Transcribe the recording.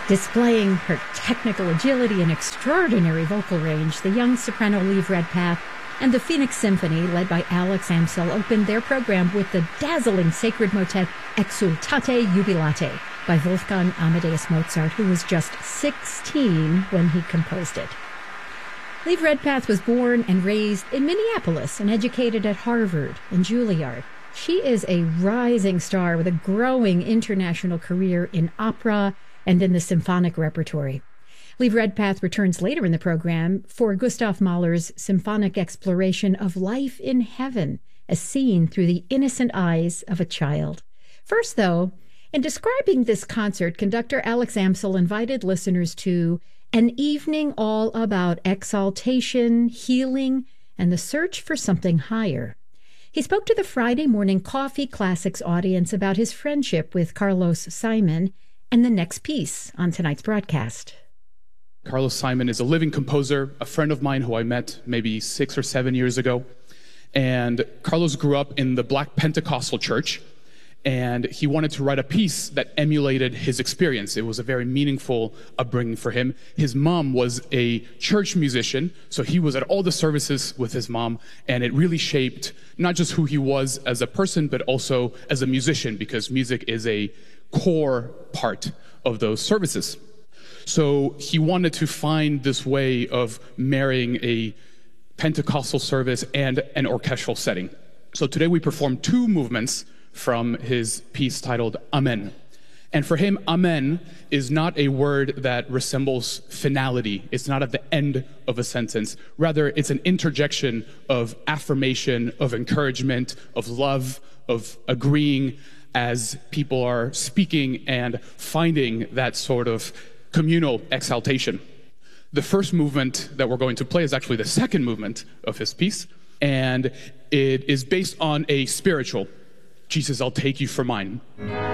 Displaying her technical agility and extraordinary vocal range, the young soprano Liv Redpath and the Phoenix Symphony, led by Alex Amsel, opened their program with the dazzling sacred motet Exsultate Jubilate by Wolfgang Amadeus Mozart, who was just 16 when he composed it. Liv Redpath was born and raised in Minneapolis and educated at Harvard and Juilliard. She is a rising star with a growing international career in opera and in the symphonic repertory. Liv Redpath returns later in the program for Gustav Mahler's symphonic exploration of life in heaven, as seen through the innocent eyes of a child. First, though, in describing this concert, conductor Alex Amsel invited listeners to an evening all about exaltation, healing, and the search for something higher. He spoke to the Friday Morning Coffee Classics audience about his friendship with Carlos Simon and the next piece on tonight's broadcast. Carlos Simon is a living composer, a friend of mine who I met maybe 6 or 7 years ago. And Carlos grew up in the Black Pentecostal church, and he wanted to write a piece that emulated his experience. It was a very meaningful upbringing for him. His mom was a church musician, so he was at all the services with his mom, and it really shaped not just who he was as a person, but also as a musician, because music is a core part of those services. So he wanted to find this way of marrying a Pentecostal service and an orchestral setting. So today we perform 2 movements from his piece titled Amen. And for him, Amen is not a word that resembles finality. It's not at the end of a sentence. Rather, it's an interjection of affirmation, of encouragement, of love, of agreeing as people are speaking and finding that sort of communal exaltation. The first movement that we're going to play is actually the second movement of his piece, and it is based on a spiritual, Jesus, I'll take you for mine.